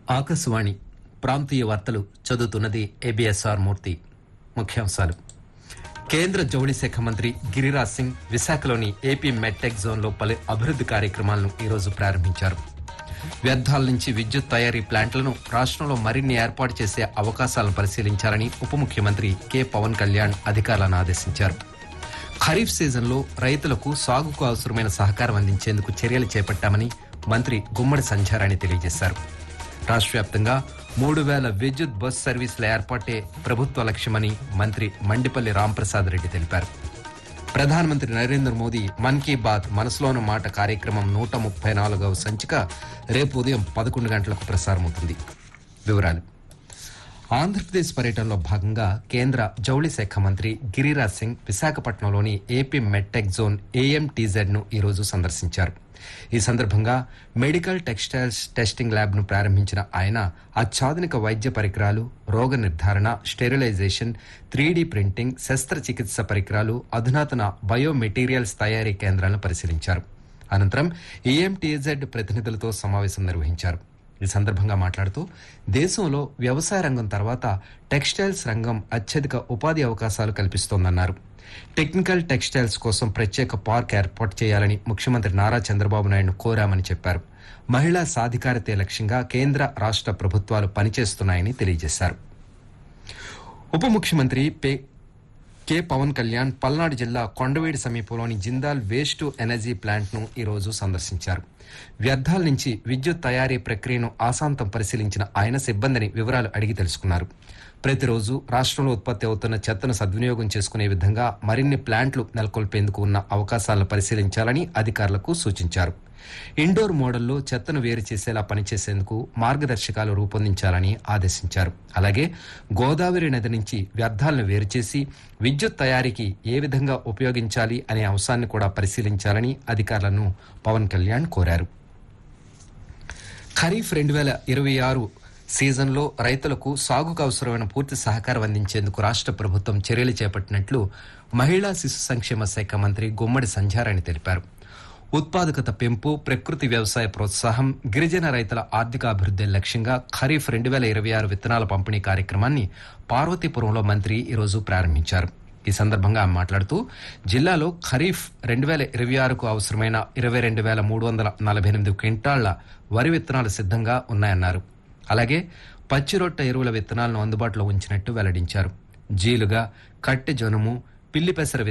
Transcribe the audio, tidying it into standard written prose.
ఆకాశవాణి ప్రాంతీయ వార్తలు చదువుతున్నది ఏబిఎస్ఆర్ మూర్తి. ముఖ్యాంశాలు: కేంద్ర జౌళి శాఖ మంత్రి గిరిరాజ్ సింగ్ విశాఖలోని ఏపీ మెడ్టెక్ జోన్లో పలు అభివృద్ది కార్యక్రమాలను ఈరోజు ప్రారంభించారు. వ్యర్థాల నుంచి విద్యుత్ తయారీ ప్లాంట్లను రాష్ట్రంలో మరిన్ని ఏర్పాటు చేసే అవకాశాలను పరిశీలించాలని ఉప ముఖ్యమంత్రి కె పవన్ కళ్యాణ్ అధికారులను ఆదేశించారు. ఖరీఫ్ సీజన్లో రైతులకు సాగుకు అవసరమైన సహకారం అందించేందుకు చర్యలు చేపట్టామని మంత్రి గుమ్మడి సంధ్యారాణి తెలియజేశారు. రాష్ట్ర వ్యాప్తంగా 3,000 విద్యుత్ బస్ సర్వీసుల ఏర్పాటే ప్రభుత్వ లక్ష్యమని మంత్రి మండిపల్లి రాంప్రసాద్ రెడ్డి తెలిపారు. ప్రధానమంత్రి నరేంద్ర మోదీ మన్ కీ బాత్ మనసులోని మాట కార్యక్రమం 134వ సంచిక రేపు ఉదయం 11 గంటలకు ప్రసారమవుతుంది. వివరాలు: ఆంధ్రప్రదేశ్ పర్యటనలో భాగంగా కేంద్ర జౌళి శాఖ మంత్రి గిరిరాజ్ సింగ్ విశాఖపట్నంలోని ఏపీ మెడ్టెక్ జోన్ ఏఎంటీజెడ్ ను ఈరోజు సందర్శించారు. ఈ సందర్భంగా మెడికల్ టెక్స్టైల్స్ టెస్టింగ్ ల్యాబ్ ను ప్రారంభించిన ఆయన అత్యాధునిక వైద్య పరికరాలు, రోగ నిర్ధారణ, స్టెరిలైజేషన్, 3D ప్రింటింగ్, శస్త్రచికిత్స పరికరాలు, అధునాతన బయోమెటీరియల్స్ తయారీ కేంద్రాలను పరిశీలించారు. అనంతరం ఏఎంటీజెడ్ ప్రతినిధులతో సమావేశం నిర్వహించారు. ఈ సందర్భంగా మాట్లాడుతూ దేశంలో వ్యవసాయ రంగం తర్వాత టెక్స్టైల్స్ రంగం అత్యధిక ఉపాధి అవకాశాలు కల్పిస్తోందన్నారు. టెక్నికల్ టెక్స్టైల్స్ కోసం ప్రత్యేక పార్క్ ఏర్పాటు చేయాలని ముఖ్యమంత్రి నారా చంద్రబాబు నాయుడును కోరామని చెప్పారు. మహిళా సాధికారతే లక్ష్యంగా కేంద్ర రాష్ట్ర ప్రభుత్వాలు పనిచేస్తున్నాయని తెలియజేశారు. ఉప ముఖ్యమంత్రి కె పవన్ కళ్యాణ్ పల్నాడు జిల్లా కొండవీడి సమీపంలోని Jindal waste to energy plant ను ఈరోజు సందర్శించారు. వ్యర్థాల నుంచి విద్యుత్ తయారీ ప్రక్రియను ఆసాంతం పరిశీలించిన ఆయన సిబ్బందిని వివరాలు అడిగి తెలుసుకున్నారు. ప్రతిరోజు రాష్ట్రంలో ఉత్పత్తి అవుతున్న చెత్తను సద్వినియోగం చేసుకునే విధంగా మరిన్ని ప్లాంట్లు నెలకొల్పేందుకు ఉన్న అవకాశాలను పరిశీలించాలని అధికారులకు సూచించారు. ఇండోర్ మోడల్లో చెత్తను వేరు చేసేలా పనిచేసేందుకు మార్గదర్శకాలు రూపొందించాలని ఆదేశించారు. అలాగే గోదావరి నది నుంచి వ్యర్థాలను వేరు చేసి విద్యుత్ తయారీకి ఏ విధంగా ఉపయోగించాలి అనే అంశాన్ని కూడా పరిశీలించాలని అధికారులను పవన్ కళ్యాణ్ కోరారు. ఖరీఫ్ 2026 సీజన్లో రైతులకు సాగుకు అవసరమైన పూర్తి సహకారం అందించేందుకు రాష్ట్ర ప్రభుత్వం చర్యలు చేపట్టినట్లు మహిళా శిశు సంక్షేమ శాఖ మంత్రి గుమ్మడి సంధ్యారాణి తెలిపారు. ఉత్పాదకత పెంపు, ప్రకృతి వ్యవసాయ ప్రోత్సాహం, గిరిజన రైతుల ఆర్థికాభివృద్ధి లక్ష్యంగా ఖరీఫ్ 2026 విత్తనాల పంపిణీ కార్యక్రమాన్ని పార్వతీపురంలో మంత్రి ఈరోజు ప్రారంభించారు. ఈ సందర్భంగా ఆమె మాట్లాడుతూ జిల్లాలో ఖరీఫ్ 2026కు అవసరమైన 22,348 క్వింటాళ్ల వరి విత్తనాలు సిద్ధంగా ఉన్నాయన్నారు. అలాగే పచ్చిరొట్ట ఎరువుల విత్తనాలను అందుబాటులో ఉంచినట్టు వెల్లడించారు. జీలుగా, కట్టె జనుము, పిల్లి పెసర